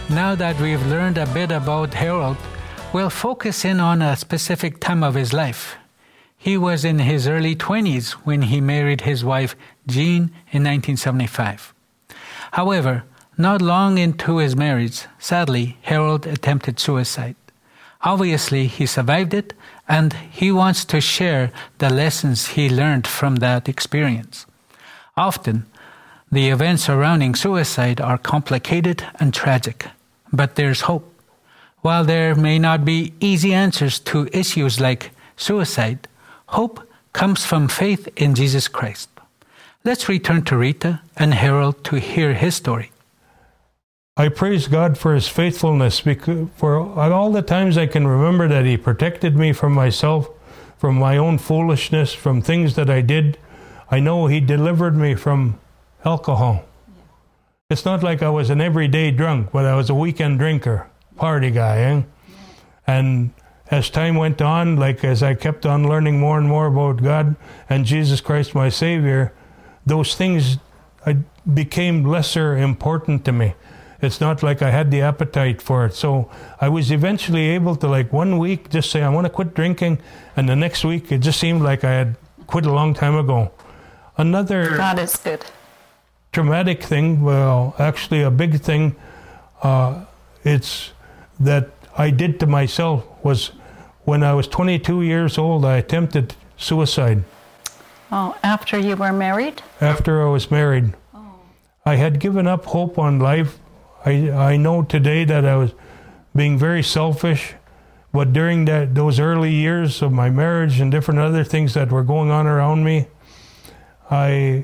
Now that we've learned a bit about Harold, we'll focus in on a specific time of his life. He was in his early 20s when he married his wife, Jean, in 1975. However, not long into his marriage, sadly, Harold attempted suicide. Obviously, he survived it, and he wants to share the lessons he learned from that experience. Often, the events surrounding suicide are complicated and tragic, but there's hope. While there may not be easy answers to issues like suicide, hope comes from faith in Jesus Christ. Let's return to Rita and Harold to hear his story. I praise God for His faithfulness, because for all the times I can remember that He protected me from myself, from my own foolishness, from things that I did. I know He delivered me from alcohol. It's not like I was an everyday drunk, but I was a weekend drinker, party guy. And as time went on, as I kept on learning more and more about God and Jesus Christ, my Savior, those things became lesser important to me. It's not like I had the appetite for it. So I was eventually able to, 1 week, just say, I want to quit drinking. And the next week, it just seemed like I had quit a long time ago. Another God is good. Traumatic thing, well, actually a big thing, it's that I did to myself was when I was 22 years old, I attempted suicide. Oh, after you were married? After I was married. Oh. I had given up hope on life. I know today that I was being very selfish, but during those early years of my marriage and different other things that were going on around me, I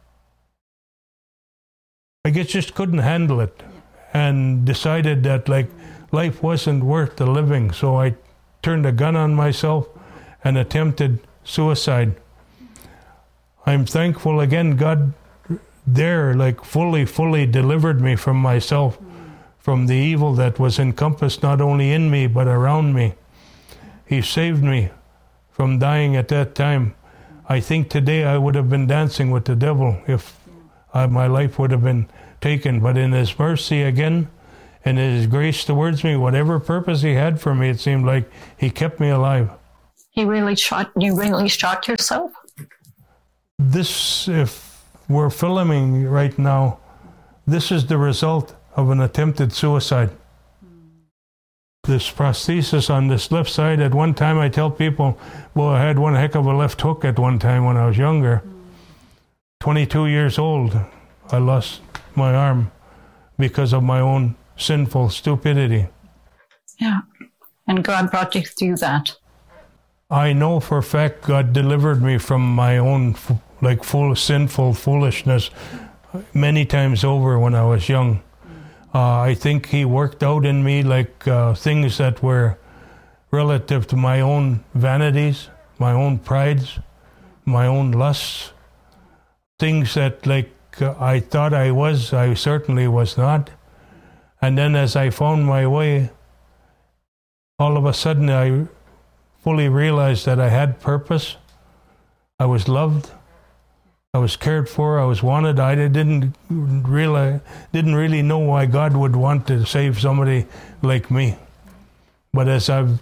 guess just couldn't handle it and decided that life wasn't worth the living. So I turned a gun on myself and attempted suicide. I'm thankful again, God there fully delivered me from myself, from the evil that was encompassed not only in me but around me. He saved me from dying at that time. I think today I would have been dancing with the devil if my life would have been taken. But in His mercy again, and His grace towards me, whatever purpose He had for me, it seemed like He kept me alive. You really shot yourself? This, if we're filming right now, this is the result of an attempted suicide. This prosthesis on this left side, at one time I tell people, well, I had one heck of a left hook at one time when I was younger. 22 years old, I lost my arm because of my own sinful stupidity. Yeah, and God brought you through that. I know for a fact God delivered me from my own sinful foolishness many times over when I was young. I think He worked out in me things that were relative to my own vanities, my own prides, my own lusts, things that I thought I certainly was not. And then as I found my way, all of a sudden I fully realized that I had purpose. I was loved. I was cared for. I was wanted. I didn't really know why God would want to save somebody like me. But as I've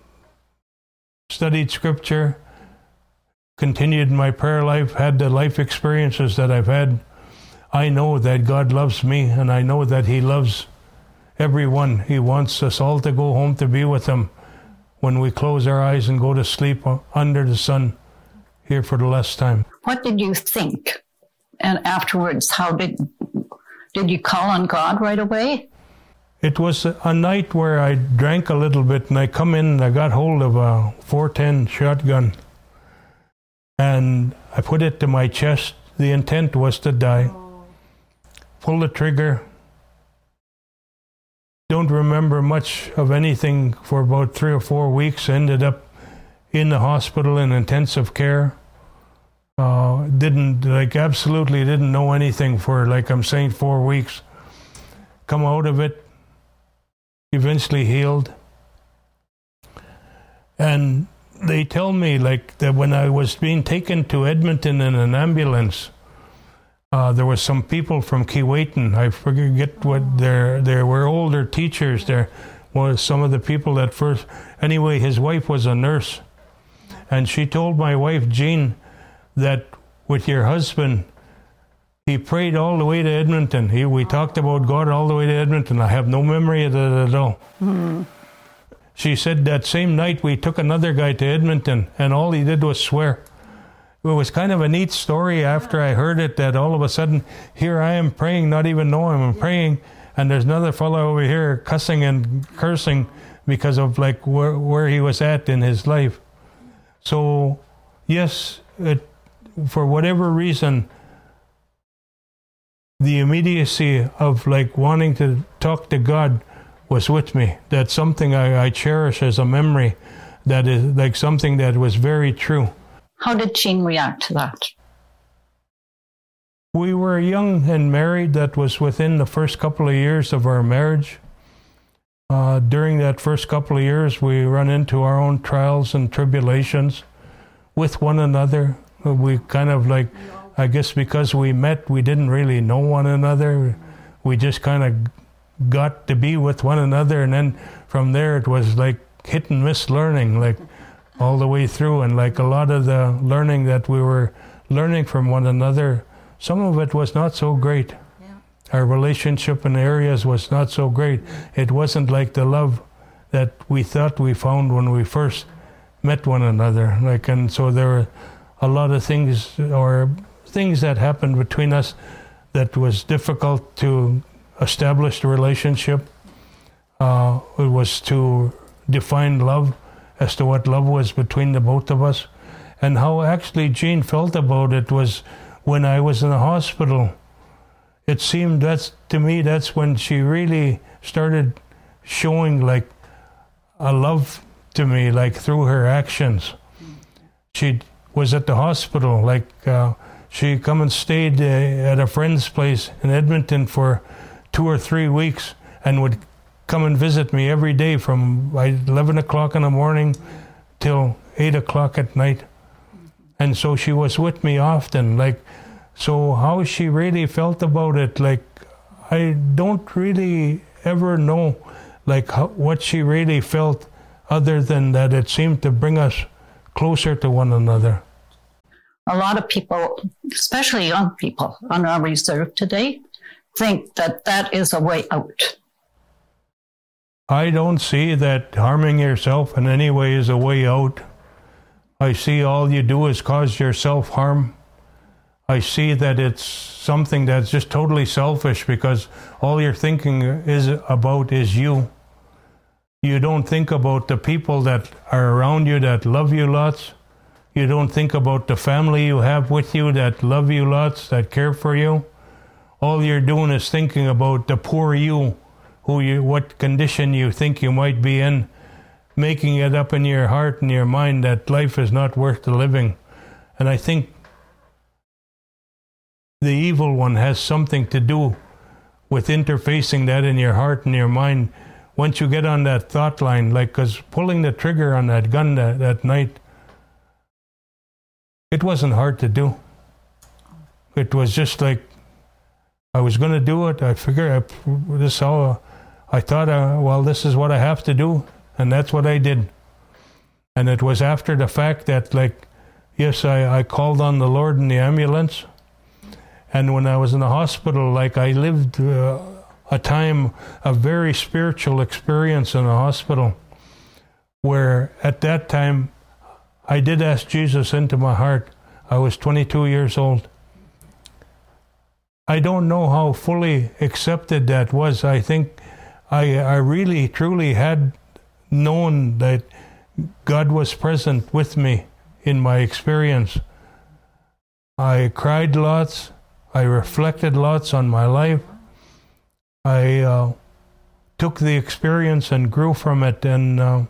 studied Scripture, continued my prayer life, had the life experiences that I've had, I know that God loves me, and I know that He loves everyone. He wants us all to go home to be with Him when we close our eyes and go to sleep under the sun here for the last time. What did you think? And afterwards, how did you call on God right away? It was a night where I drank a little bit, and I come in and I got hold of a .410 shotgun, and I put it to my chest. The intent was to die. Pull the trigger. Don't remember much of anything for about 3 or 4 weeks. Ended up in the hospital in intensive care. Absolutely didn't know anything for, I'm saying, 4 weeks. Come out of it, eventually healed. And they tell me, that when I was being taken to Edmonton in an ambulance, there were some people from Keewatin. I forget what they were old older teachers there, was some of the people that first, anyway, his wife was a nurse. And she told my wife, Jean, that with your husband, he prayed all the way to Edmonton. We talked about God all the way to Edmonton. I have no memory of that at all. Mm-hmm. She said that same night we took another guy to Edmonton, and all he did was swear. It was kind of a neat story after I heard it, that all of a sudden, here I am praying, not even knowing I'm praying, and there's another fellow over here cussing and cursing because of like where he was at in his life. So, yes, for whatever reason, the immediacy of like wanting to talk to God was with me. That's something I cherish as a memory, that is like something that was very true. How did Jean react to that? We were young and married. That was within the first couple of years of our marriage. During that first couple of years, we run into our own trials and tribulations with one another. We kind of like, I guess because we met, we didn't really know one another. We just kind of got to be with one another. And then from there, it was like hit and miss learning, like all the way through. And like a lot of the learning that we were learning from one another, some of it was not so great. Yeah. Our relationship in areas was not so great. It wasn't like the love that we thought we found when we first met one another. Like, and so there were a lot of things that happened between us that was difficult to establish the relationship. It was to define love, as to what love was between the both of us. And how actually Jean felt about it was when I was in the hospital. It seemed that's when she really started showing like a love to me, like through her actions. She was at the hospital, like she come and stayed at a friend's place in Edmonton for 2 or 3 weeks, and would come and visit me every day from 11 o'clock in the morning till 8 o'clock at night. And so she was with me often. Like, so how she really felt about it, like, I don't really ever know like what she really felt, other than that it seemed to bring us closer to one another. A lot of people, especially young people on our reserve today, think that that is a way out. I don't see that harming yourself in any way is a way out. I see all you do is cause yourself harm. I see that it's something that's just totally selfish, because all you're thinking is you. You don't think about the people that are around you that love you lots. You don't think about the family you have with you that love you lots, that care for you. All you're doing is thinking about the poor you, what condition you think you might be in, making it up in your heart and your mind that life is not worth the living. And I think the evil one has something to do with interfacing that in your heart and your mind. Once you get on that thought line, like, because pulling the trigger on that gun that night, it wasn't hard to do. It was just like, I was going to do it. I figured I thought, well, this is what I have to do. And that's what I did. And it was after the fact that, like, yes, I called on the Lord in the ambulance. And when I was in the hospital, like, I lived a time of very spiritual experience in the hospital, where at that time I did ask Jesus into my heart. I was 22 years old. I don't know how fully accepted that was. I think I really, truly had known that God was present with me in my experience. I cried lots. I reflected lots on my life. I took the experience and grew from it, and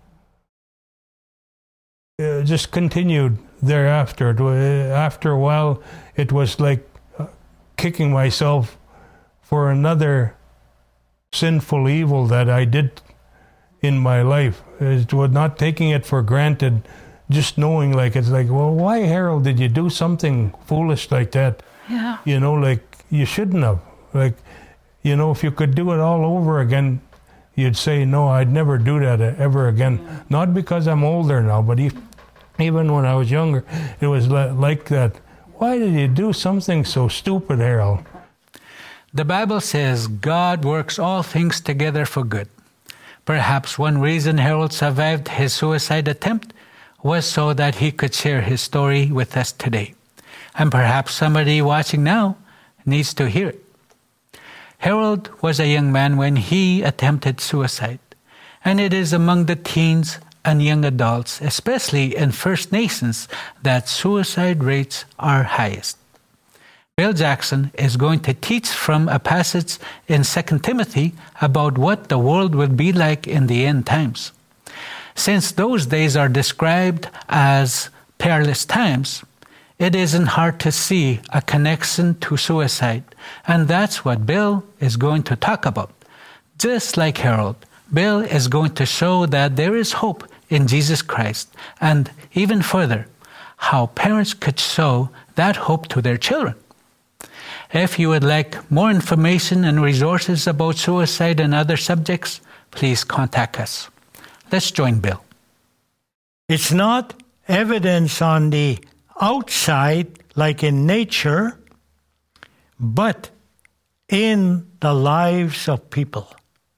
just continued thereafter. After a while, it was like kicking myself for another sinful evil that I did in my life. It was not taking it for granted, just knowing, like, it's like, well, why, Harold, did you do something foolish like that? Yeah. You know, like, you shouldn't have. Like, you know, if you could do it all over again, you'd say, no, I'd never do that ever again. Not because I'm older now, but even when I was younger, it was like that. Why did you do something so stupid, Harold? The Bible says God works all things together for good. Perhaps one reason Harold survived his suicide attempt was so that he could share his story with us today. And perhaps somebody watching now needs to hear it. Harold was a young man when he attempted suicide, and it is among the teens and young adults, especially in First Nations, that suicide rates are highest. Bill Jackson is going to teach from a passage in 2 Timothy about what the world will be like in the end times. Since those days are described as perilous times, it isn't hard to see a connection to suicide, and that's what Bill is going to talk about. Just like Harold, Bill is going to show that there is hope in Jesus Christ, and even further, how parents could show that hope to their children. If you would like more information and resources about suicide and other subjects, please contact us. Let's join Bill. It's not evidence on the outside like in nature, but in the lives of people.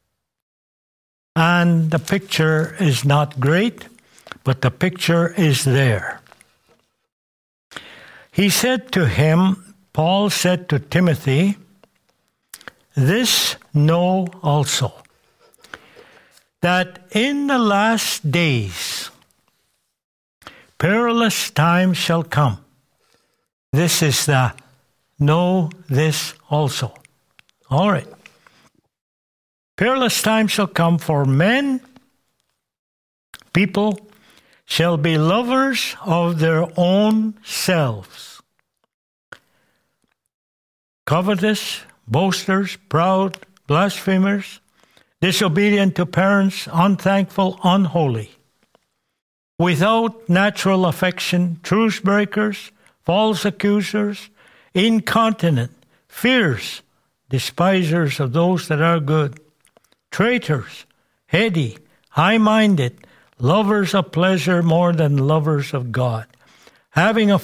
And the picture is not great, but the picture is there. He said to him, Paul said to Timothy, this know also, that in the last days perilous times shall come. This is the know this also. All right. Perilous times shall come, for men, people, shall be lovers of their own selves, covetous, boasters, proud, blasphemers, disobedient to parents, unthankful, unholy, without natural affection, truce breakers, false accusers, incontinent, fierce, despisers of those that are good, traitors, heady, high-minded, lovers of pleasure more than lovers of God, having a